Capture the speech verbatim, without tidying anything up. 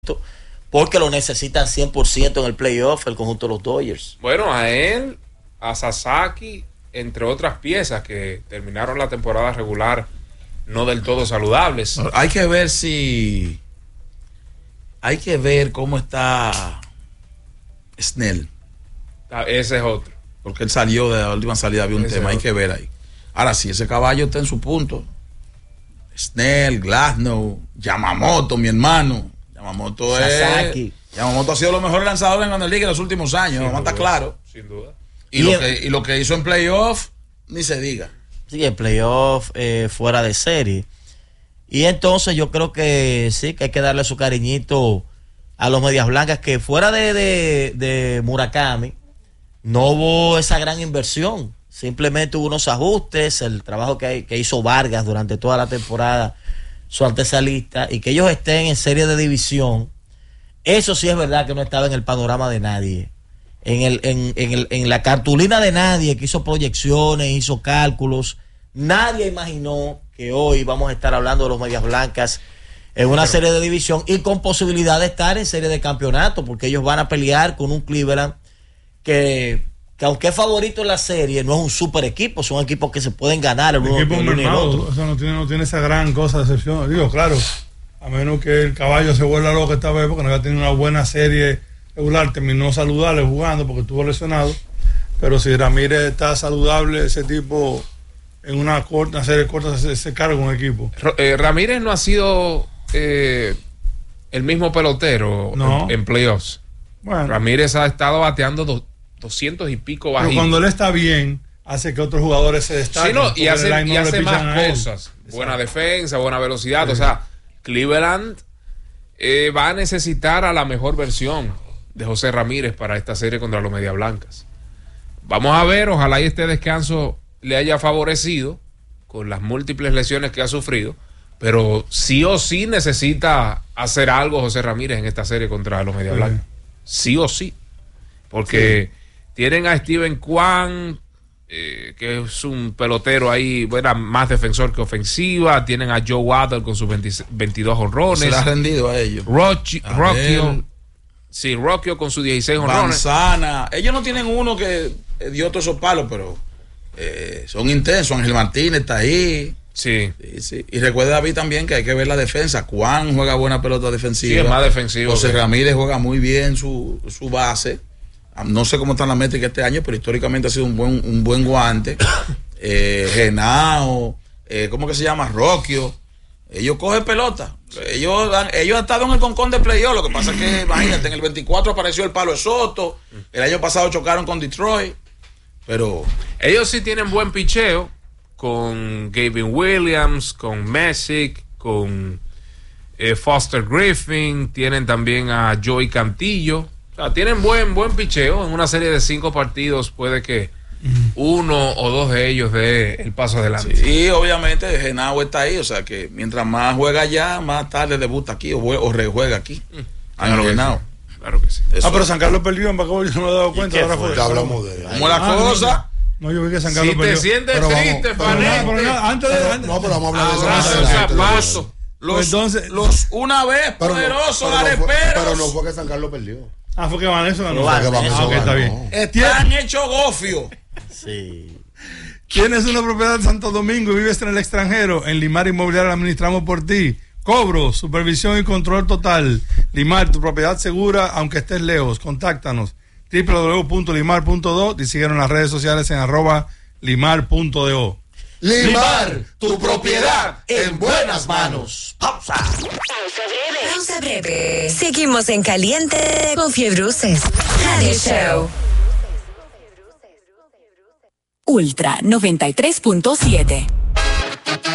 porque lo necesitan cien por ciento en el playoff el conjunto de los Dodgers. Bueno, a él, a Sasaki, entre otras piezas que terminaron la temporada regular no del todo saludables. Hay que ver si hay que ver cómo está Snell. Ese es otro. Porque él salió de la última salida, había un ese tema, hay que ver ahí. Ahora sí, ese caballo está en su punto. Snell, Glasnow, Yamamoto, mi hermano. Yamamoto Sasaki. es. Yamamoto ha sido los mejores lanzadores en la liga en los últimos años, vamos a estar claro. Sin duda. Y, y, lo que, y lo que hizo en playoff, ni se diga. Sí, en playoff eh, fuera de serie. Y entonces yo creo que sí, que hay que darle su cariñito a los Medias Blancas, que fuera de, de, de Murakami, no hubo esa gran inversión. Simplemente hubo unos ajustes, el trabajo que, que hizo Vargas durante toda la temporada, su antesalista, y que ellos estén en serie de división. Eso sí es verdad que no estaba en el panorama de nadie. En, el, en, en, el, en la cartulina de nadie que hizo proyecciones, hizo cálculos. Nadie imaginó que hoy vamos a estar hablando de los Medias Blancas en una Pero, serie de división y con posibilidad de estar en serie de campeonato, porque ellos van a pelear con un Cleveland que, que aunque es favorito en la serie, no es un super equipo, son equipos que se pueden ganar el, el uno, equipo el uno y el otro. O sea, no tiene, no tiene esa gran cosa de excepción. Digo, claro, a menos que el caballo se vuelva loco esta vez, porque no había tenido una buena serie regular, terminó saludable jugando porque estuvo lesionado. Pero si Ramírez está saludable, ese tipo en una, corta, una serie corta se, se carga un equipo. Eh, Ramírez no ha sido eh, el mismo pelotero no. en, en playoffs. Bueno. Ramírez ha estado bateando do, doscientos y pico bajitos. Pero cuando él está bien, hace que otros jugadores se destaquen. Sí, no, y hace, y no hace más cosas. Exacto. Buena defensa, buena velocidad. Sí. O sea, Cleveland eh, va a necesitar a la mejor versión de José Ramírez para esta serie contra los Medias Blancas. Vamos a ver, ojalá y este descanso le haya favorecido con las múltiples lesiones que ha sufrido, pero sí o sí necesita hacer algo José Ramírez en esta serie contra los Medias Blancas. Sí. sí o sí, porque sí. Tienen a Steven Kwan, eh, que es un pelotero ahí, bueno, más defensor que ofensiva. Tienen a Joe Waddell con sus veintidós honrones. Se le ha rendido a ellos. Rocky, Rocky Sí, Rocky con sus dieciséis honrones. Manzana. Ellos no tienen uno que dio todos esos palos, pero eh, son intensos. Ángel Martínez está ahí. Sí. sí, sí. Y recuerda, David, también que hay que ver la defensa. Juan juega buena pelota defensiva. Sí, es más defensivo. José Ramírez juega muy bien su, su base. No sé cómo están las métricas este año, pero históricamente ha sido un buen, un buen guante. eh, Genao, eh, ¿cómo que se llama? Roquio. Ellos cogen pelota. Ellos, ellos han estado en el concón de playoff. Lo que pasa es que, imagínate, en el veinticuatro apareció el palo de Soto. El año pasado chocaron con Detroit. Pero ellos sí tienen buen picheo con Gavin Williams, con Messick, con eh, Foster Griffin. Tienen también a Joey Cantillo. O sea, tienen buen, buen picheo. En una serie de cinco partidos puede que uno o dos de ellos dé el paso adelante. Sí, obviamente Genao está ahí, o sea que mientras más juega allá, más tarde debuta aquí o, o rejuega aquí. Mm. Claro, Genao. Sí. Claro que sí. Eso. Ah, pero San Carlos perdió en Bacabó, yo no me he dado cuenta. Ahora fue. Hablamos de ¿Cómo la ah, cosa? No, no, yo vi que San Carlos si perdió. te sientes pero triste, Fanete. Antes de. Pero, no, pero vamos a hablar Abrazo, de eso. zapazo. Los, pues entonces, los una vez pero poderosos no, pero, no fue, areperos. pero no fue que San Carlos perdió. Ah, fue que Vanessa ganó. No fue que Vanessa ah, okay, está bien. Están hechos gofio. Sí. ¿Tienes una propiedad en Santo Domingo y vives en el extranjero? En Limar Inmobiliaria la administramos por ti. Cobro, supervisión y control total. Limar, tu propiedad segura aunque estés lejos. Contáctanos. doble u doble u doble u punto limar punto do y síguenos en las redes sociales en arroba limar punto do. Limar, tu propiedad en buenas manos. Pausa. Pausa breve. Pausa breve. Seguimos en caliente con Fiebruces. Radio Show. Ultra noventa y tres punto siete.